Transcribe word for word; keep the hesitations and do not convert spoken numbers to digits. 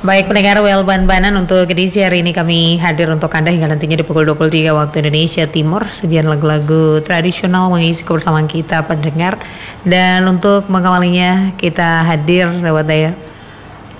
Baik pendengar Well Ban-Banan, untuk edisi hari ini kami hadir untuk Anda hingga nantinya di pukul dua puluh tiga waktu Indonesia Timur. Sekian lagu-lagu tradisional mengisi kebersamaan kita pendengar. Dan untuk mengawalinya kita hadir lewat